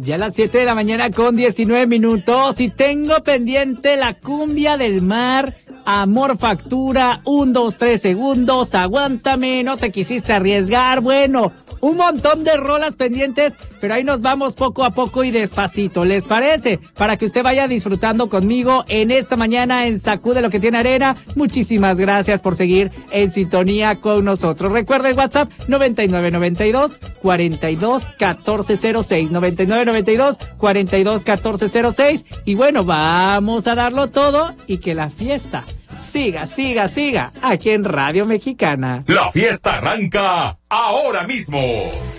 Ya a las 7 de la mañana con 19 minutos y tengo pendiente la cumbia del mar, Amor Factura, 1, 2, 3 segundos, Aguántame, No te quisiste arriesgar, bueno, un montón de rolas pendientes, pero ahí nos vamos poco a poco y despacito, ¿les parece? Para que usted vaya disfrutando conmigo en esta mañana en Sacude lo que tiene arena. Muchísimas gracias por seguir en sintonía con nosotros. Recuerda el WhatsApp 9992-421406, 9992-421406. Y bueno, vamos a darlo todo y que la fiesta siga aquí en Radio Mexicana. La fiesta arranca ahora mismo.